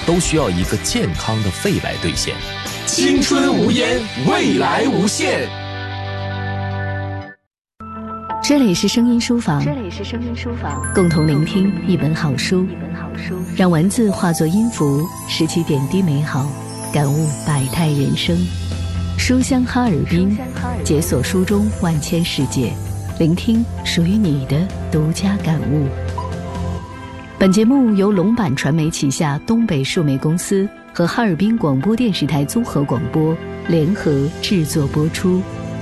都需要一个健康的肺来兑现。 青春无烟，未来无限。 这里是声音书房，共同聆听一本好书，让文字化作音符，拾起点滴美好，感悟百态人生。书香哈尔滨，解锁书中万千世界，聆听属于你的独家感悟。本节目由龙版传媒旗下东北数媒公司和哈尔滨广播电视台综合广播联合制作播出。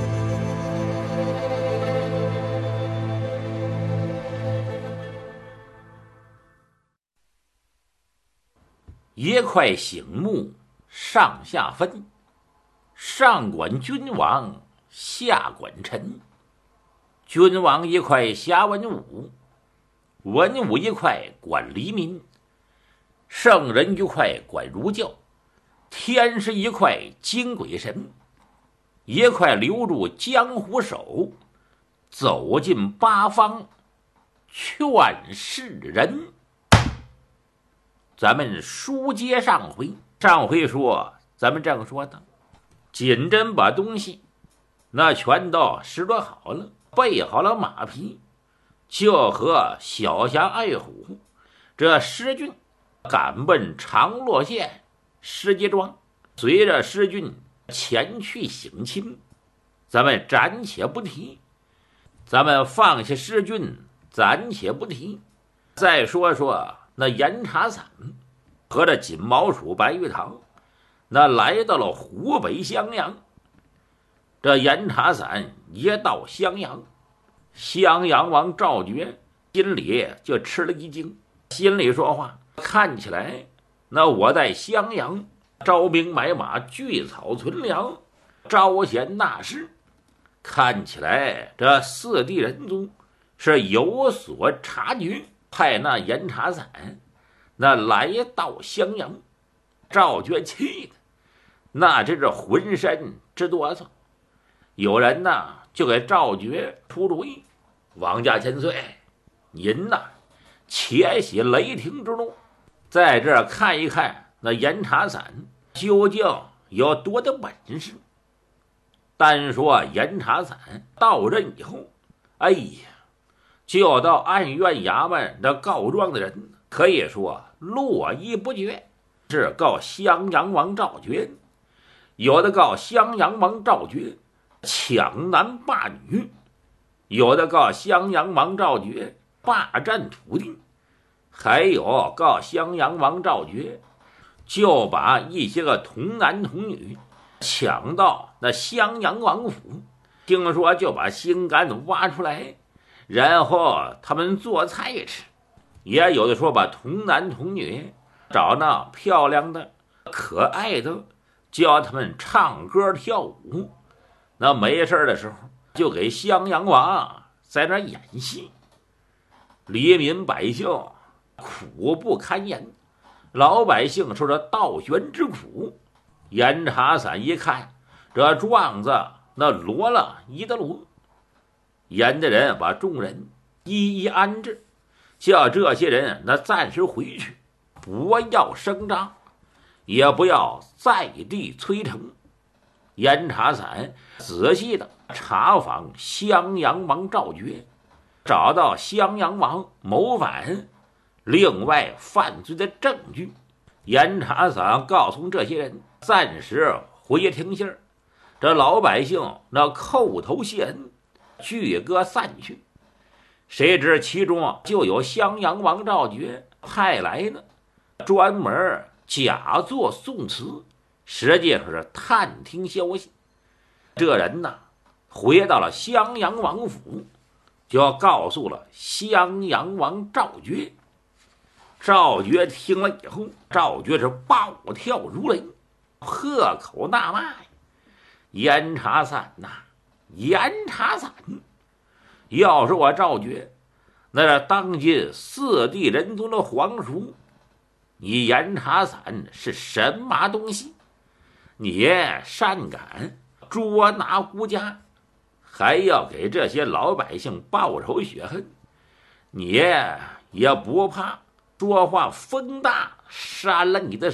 一块醒目上下分，上管君王，下管臣。君王一块辖文武，文武一块管黎民，圣人一块管儒教，天师一块经鬼神，一块留住江湖手，走进八方劝世人。咱们书接上回说，咱们这样说的，锦珍把东西那全都拾掇好了，备好了马匹，就和小侠爱虎这师君赶奔长乐县石碣庄，随着师君前去省亲。咱们暂且不提，咱们放下师君暂且不提，再说说那严茶伞和这锦毛鼠白玉堂，那来到了湖北襄阳。这严茶伞一到襄阳，襄阳王赵觉心里就吃了一惊，心里说话，看起来那我在襄阳招兵买马，聚草存粮，招贤纳士，看起来这四地人宗是有所察觉，派那严茶伞那来到襄阳。赵觉气的那真是浑身直哆嗦。有人呢就给赵觉出主意，王家千岁，您呐且息雷霆之怒，在这儿看一看那严茶伞究竟有多大本事。单说严茶伞到任以后，哎呀，就到按院衙门的告状的人可以说络绎不绝，是告襄阳王赵觉，有的告襄阳王赵觉抢男霸女，有的告襄阳王赵觉霸占土地，还有告襄阳王赵觉就把一些个童男童女抢到那襄阳王府，听说就把心肝挖出来，然后他们做菜吃。也有的说把童男童女找那漂亮的可爱的，教他们唱歌跳舞，那没事的时候就给襄阳王在那演戏。黎民百姓苦不堪言，老百姓受着倒悬之苦。严茶伞一看这状子那罗了一的罗，严的人把众人一一安置，叫这些人那暂时回去，不要声张，也不要在地催城。严茶伞仔细的查访襄阳王赵觉，找到襄阳王谋反另外犯罪的证据。严茶伞告诉这些人暂时回听信儿，这老百姓那叩头谢恩，聚歌散去。谁知其中就有襄阳王赵觉派来的，专门假作宋词，实际上是探听消息。这人呢回到了襄阳王府，就要告诉了襄阳王赵觉。赵觉听了以后，赵觉是暴跳如雷，破口大骂：严茶伞呐，严茶伞！要是我赵觉那是当今四地人宗的皇叔，你严茶伞是什么东西？你擅敢捉拿孤家，还要给这些老百姓报仇雪恨，你也不怕说话风大，扇了你的